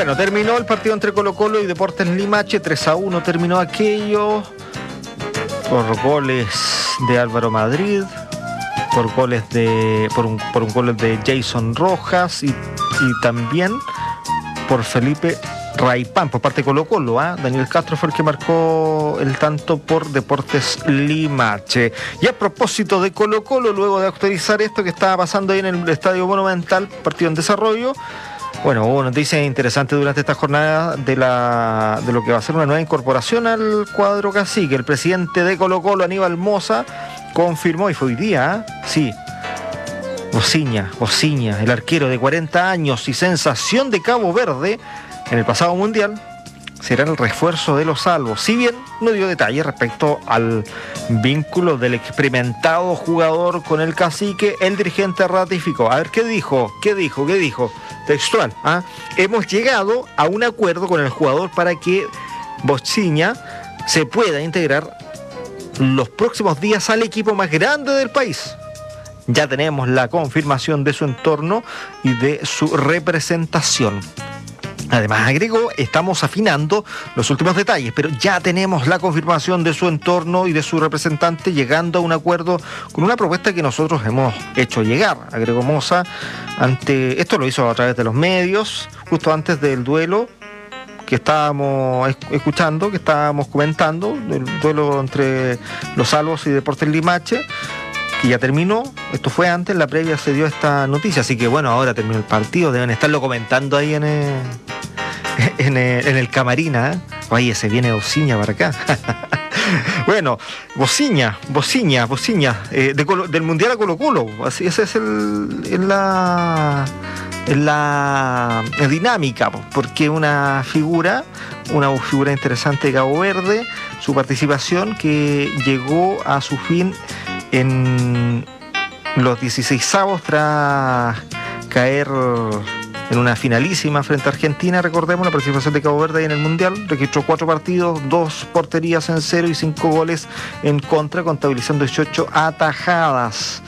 Bueno, terminó el partido entre Colo-Colo y Deportes Limache, 3-1 terminó aquello, por goles de Álvaro Madrid, por un gol de Jason Rojas y también por Felipe Raipán, por parte de Colo-Colo, Daniel Castro fue el que marcó el tanto por Deportes Limache. Y a propósito de Colo-Colo, luego de actualizar esto que estaba pasando ahí en el Estadio Monumental, partido en desarrollo, bueno, hubo noticias interesantes durante esta jornada de lo que va a ser una nueva incorporación al cuadro cacique. El presidente de Colo-Colo, Aníbal Mosa, confirmó, y fue hoy día, sí, Bociña, el arquero de 40 años y sensación de Cabo Verde en el pasado mundial, será el refuerzo de los salvos. Si bien no dio detalles respecto al vínculo del experimentado jugador con el cacique, el dirigente ratificó. A ver, ¿qué dijo? Textual, hemos llegado a un acuerdo con el jugador para que Bociña se pueda integrar los próximos días al equipo más grande del país. Ya tenemos la confirmación de su entorno y de su representación. Además, agregó, estamos afinando los últimos detalles, pero ya tenemos la confirmación de su entorno y de su representante, llegando a un acuerdo con una propuesta que nosotros hemos hecho llegar, agregó Mosa. Esto lo hizo a través de los medios, justo antes del duelo que estábamos escuchando, que estábamos comentando, el duelo entre los Salvos y Deportes Limache, que ya terminó. Esto fue antes, en la previa se dio esta noticia, así que bueno, ahora terminó el partido, deben estarlo comentando ahí en el camarín, Oye, se viene Bociña para acá. Bueno, Bociña, del Mundial a Colo-Colo, así esa es la dinámica, porque una figura interesante de Cabo Verde, su participación que llegó a su fin en los 16avos tras caer en una finalísima frente a Argentina. Recordemos la participación de Cabo Verde en el Mundial, registró 4 partidos, 2 porterías en 0 y 5 goles en contra, contabilizando 18 atajadas.